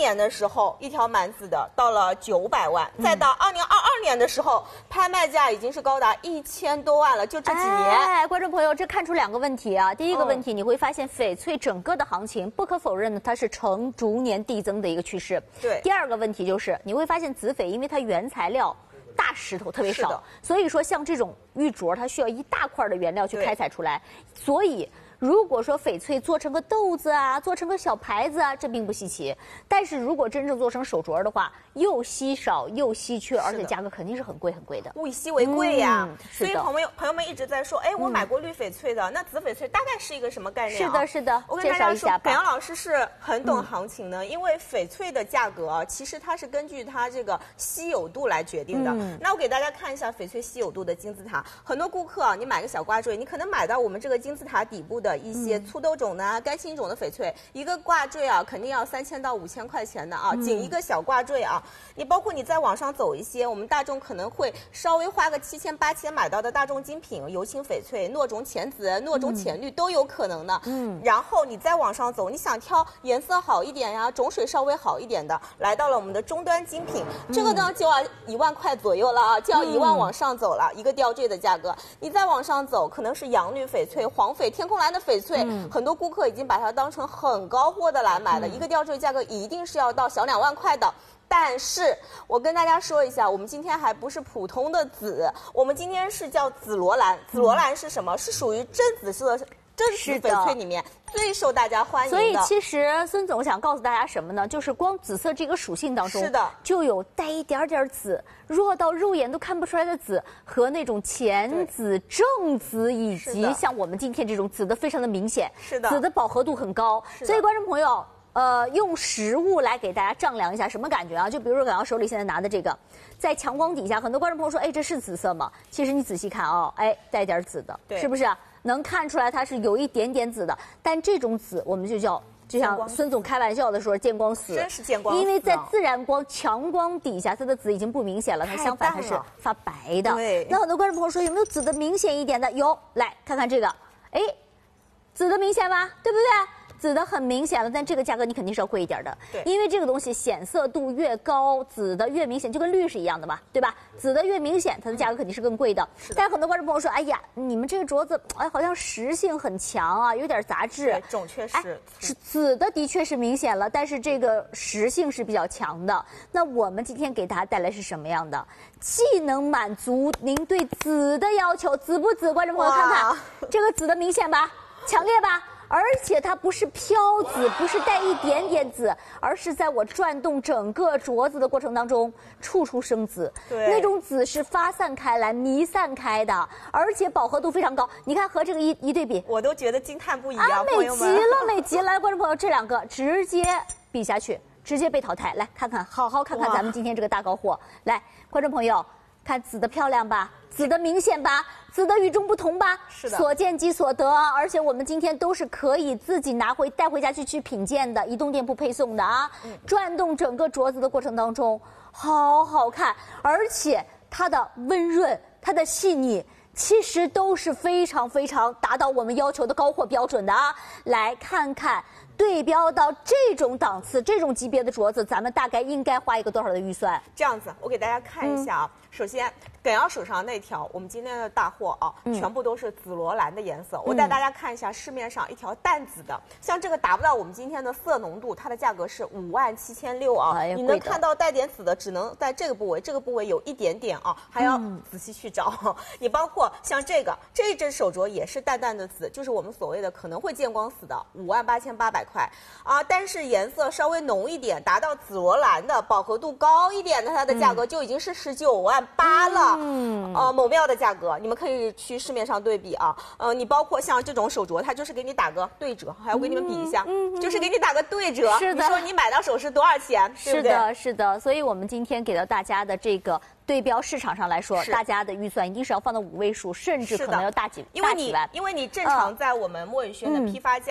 年的时候，一条满紫的到了900万，再到2022年的时候，拍卖价已经是高达1000多万了，就这几年。 哎，观众朋友，这看出2个问题啊。第一个问题，你会发现翡翠整个的行情，不可否认的，它是呈逐年递增的一个趋势。 对。 第二个问题就是，你会发现紫翡，因为它原材料大石头特别少，所以说像这种玉镯，它需要一大块的原料去开采出来，所以。如果说翡翠做成个豆子啊，做成个小牌子啊，这并不稀奇。但是如果真正做成手镯的话，又稀少又稀缺，而且价格肯定是很贵很贵的。 物以稀为贵呀。所以朋友们一直在说，哎，我买过绿翡翠的，那紫翡翠大概是一个什么概念啊？ 是的，是的。 我跟大家说，耿阳老师是很懂行情的，因为翡翠的价格其实它是根据它这个稀有度来决定的。那我给大家看一下翡翠稀有度的金字塔。很多顾客你买个小挂坠，你可能买到我们这个金字塔底部的一些粗豆种的、干青种的翡翠，一个挂坠啊，肯定要3000到5000块钱的啊，仅一个小挂坠啊。你包括你在网上走一些，我们大众可能会稍微花个7000、8000买到的大众精品油青翡翠、糯种浅紫、糯种浅绿都有可能的。然后你在网上走，你想挑颜色好一点呀、种水稍微好一点的，来到了我们的终端精品，这个呢就要1万块左右了啊，就要1万往上走了，一个吊坠的价格。你再往上走，可能是洋绿翡翠、黄翡、天空蓝的翡翠。很多顾客已经把它当成很高货的来买了，一个吊坠价格一定是要到小2万块的。但是我跟大家说一下，我们今天还不是普通的紫，我们今天是叫紫罗兰。紫罗兰是什么？是属于真紫色。真紫翡翠里面最受大家欢迎的。 所以其实孙总想告诉大家什么呢？就是光紫色这个属性当中， 是的， 就有带一点点紫，弱到肉眼都看不出来的紫，和那种浅紫、正紫，以及像我们今天这种紫的非常的明显， 是的， 紫的饱和度很高。所以观众朋友。用实物来给大家丈量一下什么感觉啊？就比如说，刚刚手里现在拿的这个，在强光底下，很多观众朋友说，哎，这是紫色吗？其实你仔细看啊，哎，带点紫的，是不是？能看出来它是有一点点紫的，但这种紫我们就像孙总开玩笑的说，见光死， 真是见光死。 因为在自然光、强光底下，它的紫已经不明显了，它相反它是发白的。 对。 那很多观众朋友说，有没有紫的明显一点的？有，来看看这个，哎，紫的明显吧，对不对？紫的很明显了，但这个价格你肯定是要贵一点的， 对， 因为这个东西显色度越高，紫的越明显，就跟绿是一样的嘛，对吧？紫的越明显，它的价格肯定是更贵的。但很多观众朋友说，哎呀，你们这个镯子，哎，好像实性很强啊，有点杂质。 对，种确实。 是紫的的确是明显了，但是这个实性是比较强的。那我们今天给大家带来是什么样的？既能满足您对紫的要求，紫不紫？观众朋友看看，这个紫的明显吧，强烈吧？而且它不是飘紫，不是带一点点紫，而是在我转动整个镯子的过程当中，处处生紫。 对， 那种紫是发散开来、弥散开的，而且饱和度非常高。你看和这个一对比， 我都觉得惊叹不已啊！ 美极了，美极了！来，观众朋友，这2个直接比下去，直接被淘汰。来看看，好好看看咱们今天这个大高货。来，观众朋友，看紫的漂亮吧？紫的明显吧，紫的与众不同吧， 是的， 所见即所得，而且我们今天都是可以自己带回家去品鉴的，移动店铺配送的啊。转动整个镯子的过程当中，好好看，而且它的温润，它的细腻。其实都是非常非常达到我们要求的高货标准的啊！来看看，对标到这种档次、这种级别的镯子，咱们大概应该花一个多少的预算？ 这样子，我给大家看一下啊。首先，耿阳手上那条，我们今天的大货啊，全部都是紫罗兰的颜色。我带大家看一下市面上一条淡紫的，像这个达不到我们今天的色浓度，它的价格是57600啊。 哎呀， 你能看到带点紫的，只能在这个部位，这个部位有一点点啊，还要仔细去找。你包括像这一只手镯也是淡淡的紫，就是我们所谓的可能会见光死的58800块啊。但是颜色稍微浓一点，达到紫罗兰的饱和度高一点的，它的价格就已经是19.8了。某庙的价格，你们可以去市面上对比啊。你包括像这种手镯，它就是给你打个对折，还要给你们比一下，就是给你打个对折。 是的， 你说你买到手是多少钱？对不对？ 是的，是的。所以我们今天给到大家的这个对标市场上来说，大家的预算一定是要放到5位数，甚至可能要大几万。 因为你正常在我们莫雨轩的批发价。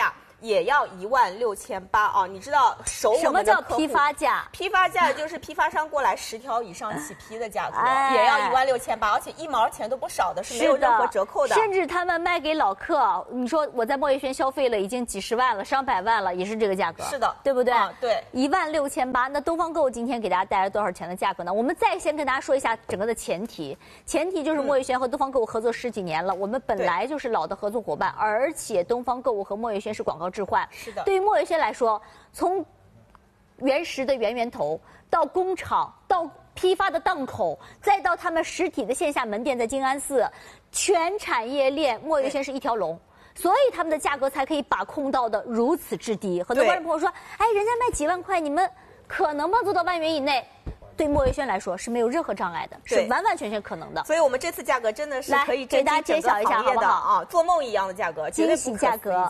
也要16800啊！你知道手什么叫批发价？ 批发价就是批发商过来10条以上起批的价格，也要16800，而且1毛钱都不少的，是没有任何折扣的。 甚至他们卖给老客，你说我在墨月轩消费了已经几十万了、上百万了，也是这个价格。 是的， 对不对？ 对 ，16800。那东方购物今天给大家带来多少钱的价格呢？我们再先跟大家说一下整个的前提就是墨月轩和东方购物合作10几年了，我们本来就是老的合作伙伴，而且东方购物和墨月轩是广告置换。 是的。 对于墨月轩来说，从原石的源头到工厂，到批发的档口，再到他们实体的线下门店在静安寺，全产业链墨月轩是一条龙。所以他们的价格才可以把控到的如此之低。很多观众朋友说，哎，人家卖几万块，你们可能吗？做到1万元以内？对墨月轩来说是没有任何障碍的，是完完全全可能的。 所以我们这次价格真的是可以给大家揭晓一下，好不好？ 啊，做梦一样的价格， 惊喜价格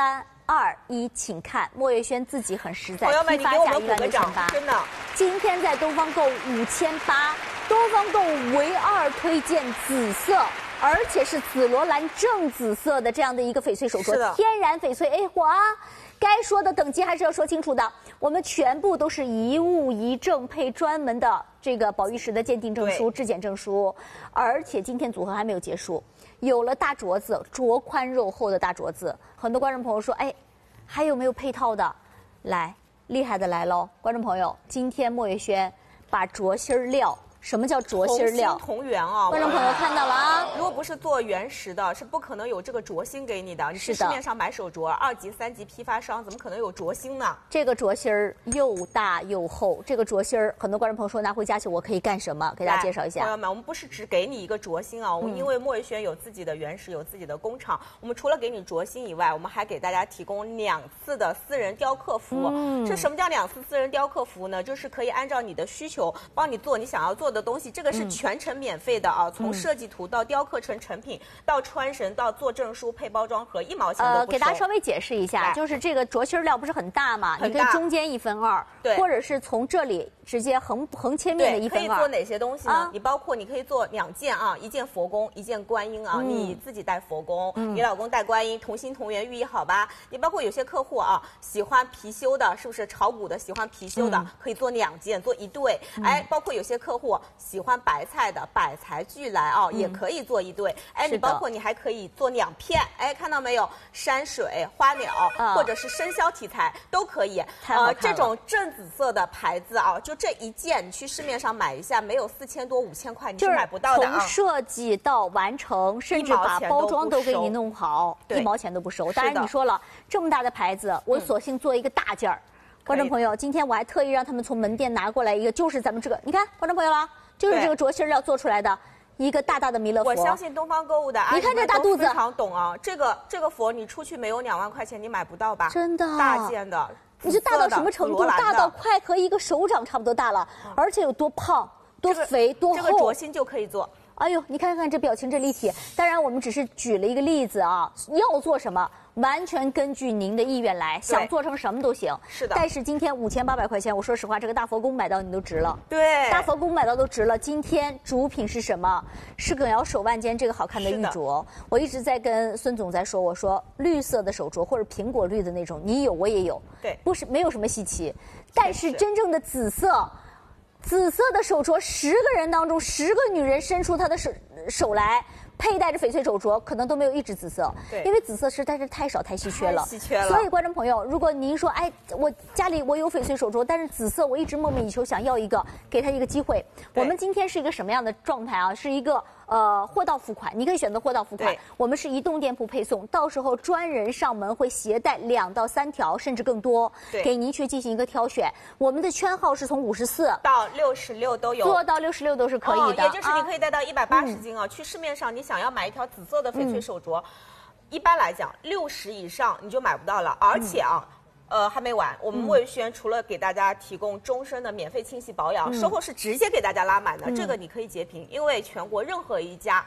3、2、1，请看墨月轩自己很实在， 朋友们，你给我们鼓个掌，真的。 今天在东方购物5800，东方购物唯2推荐紫色。而且是紫罗兰正紫色的这样的一个翡翠手镯，天然翡翠。哎，哇，该说的等级还是要说清楚的。我们全部都是一物一证，配专门的这个宝玉石的鉴定证书、质检证书。而且今天组合还没有结束，有了大镯子，镯宽肉厚的大镯子。很多观众朋友说，哎，还有没有配套的？来，厉害的来喽，观众朋友，今天墨月轩把镯芯料。什么叫镯芯料？ 同源啊！ 观众朋友看到了啊！ 如果不是做原石的，是不可能有这个镯芯给你的。你去市面上买手镯，2级、3级批发商怎么可能有镯芯呢？ 这个镯芯儿又大又厚，这个镯芯儿，很多观众朋友说拿回家去我可以干什么？给大家介绍一下。 朋友们，我们不是只给你一个镯芯啊，我们因为墨月轩有自己的原石，有自己的工厂，我们除了给你镯芯以外，我们还给大家提供2次的私人雕刻服务。这什么叫2次私人雕刻服务呢？就是可以按照你的需求帮你做你想要做的东西，这个是全程免费的啊，从设计图到雕刻成成品，到穿绳，到做证书、配包装盒，1毛钱都不收。 给大家稍微解释一下，就是这个镯芯料不是很大嘛，你可以中间1分2， 对， 或者是从这里直接横切面的1分2。 可以做哪些东西呢？你包括你可以做2件啊，1件佛宫，1件观音啊，你自己戴佛宫，你老公戴观音，同心同源，寓意好吧？你包括有些客户啊，喜欢貔貅的，是不是炒股的喜欢貔貅的，可以做2件，做1对。哎，包括有些客户喜欢白菜的，百财俱来啊，也可以做1对。哎，你包括你还可以做2片，哎，看到没有？山水、花鸟，或者是生肖题材都可以。这种正紫色的牌子啊，就这1件，你去市面上买一下，没有4000多5000块你是买不到的啊。 从设计到完成，甚至把包装都给你弄好，1毛钱都不收。当然你说了，这么大的牌子，我索性做一个大件儿。观众朋友，今天我还特意让他们从门店拿过来一个，就是咱们这个，你看，观众朋友了，就是这个镯芯料做出来的一个大大的弥勒佛。 我相信东方购物的阿姨们都非常懂啊，这个佛你出去没有2万块钱你买不到吧？ 真的， 大件的， 你就大到什么程度？大到快和一个手掌差不多大了，而且有多胖、多肥、多厚。 这个镯芯就可以做。 哎呦，你看看这表情，这立体。当然，我们只是举了一个例子啊，要做什么，完全根据您的意愿来，想做成什么都行。 是的。 但是今天5800块钱，我说实话，这个大佛宫买到你都值了。 对。 大佛宫买到都值了。今天主品是什么？是耿瑶手腕间这个好看的玉镯。我一直在跟孙总在说，我说绿色的手镯或者苹果绿的那种，你有我也有。 对。 不是没有什么稀奇，但是真正的紫色。紫色的手镯，10个人当中10个女人伸出她的手来，佩戴着翡翠手镯，可能都没有1只紫色。 对， 因为紫色实在是太少太稀缺了。 太稀缺了。 所以观众朋友，如果您说，哎，我家里我有翡翠手镯，但是紫色我一直梦寐以求想要一个，给他一个机会。我们今天是一个什么样的状态啊？是一个货到付款，你可以选择货到付款。我们是移动店铺配送，到时候专人上门会携带2到3条，甚至更多，给您去进行一个挑选。我们的圈号是从54 到66都有， 做到66都是可以的。 也就是你可以带到180斤啊。去市面上你想要买一条紫色的翡翠手镯，一般来讲60以上你就买不到了，而且啊。还没完，我们墨月轩除了给大家提供终身的免费清洗保养，售后是直接给大家拉满的，这个你可以截屏，因为全国任何一家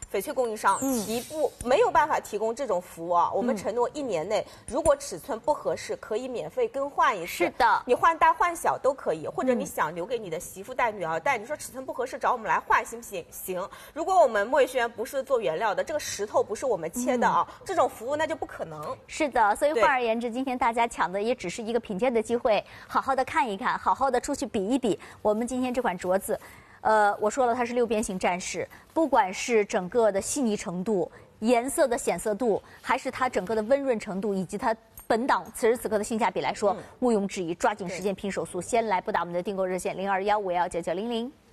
翡翠供应商没有办法提供这种服务啊，我们承诺1年内，如果尺寸不合适，可以免费更换一次。 是的， 你换大换小都可以，或者你想留给你的媳妇带、女儿带，你说尺寸不合适，找我们来换行不行？行。如果我们墨玉轩不是做原料的，这个石头不是我们切的啊，这种服务那就不可能。 是的，所以换而言之，今天大家抢的也只是一个品鉴的机会，好好的看一看，好好的出去比一比，我们今天这款镯子。我说了，它是6边形战士，不管是整个的细腻程度、颜色的显色度，还是它整个的温润程度，以及它本档此时此刻的性价比来说，毋庸置疑。抓紧时间拼手速，先来拨打我们的订购热线0215199900。